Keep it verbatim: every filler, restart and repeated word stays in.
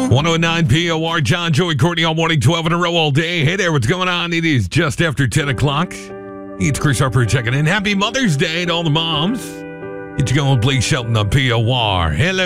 one oh nine P O R, John, Joey, Courtney, all morning, twelve in a row all day. Hey there, what's going on? It is just after ten o'clock. It's Chris Harper checking in. Happy Mother's Day to all the moms. It's going, Blake Shelton on P O R. Hello.